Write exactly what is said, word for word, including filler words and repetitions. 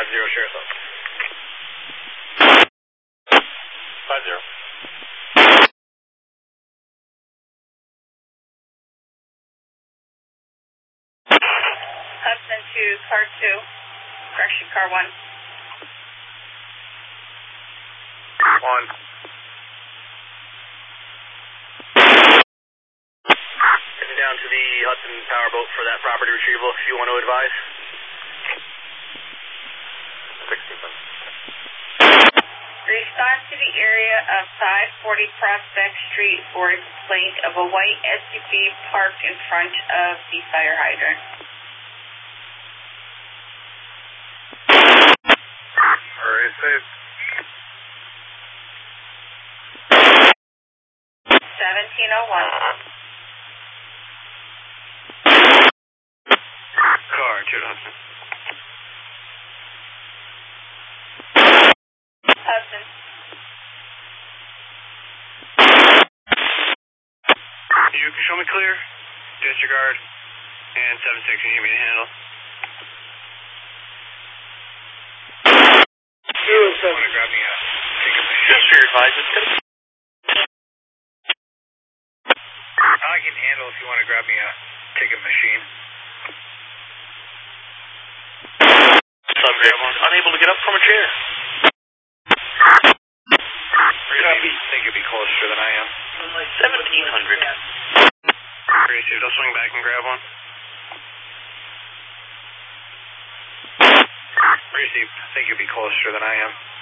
five zero, Sheriff's Office. five zero. Hudson to car two, correction, car one. One. Heading down to the Hudson powerboat for that property retrieval if you want to advise. sixty-one. Respond to the area of five forty Prospect Street for a complaint of a white S U V parked in front of the fire hydrant. Alright, safe. seventeen oh one. Car, two Hudson. Hudson. You can show me clear, disregard, and seven six, you need me to handle. zero seven. Want to grab me out? Take a picture. Just for your advice, it's good. I can handle if you want to grab me a ticket machine. Subject unable to get up from a chair. Really think you'd be closer than I am. seventeen hundred. Gracie, I'll swing back and grab one. Gracie, I think you'd be closer than I am.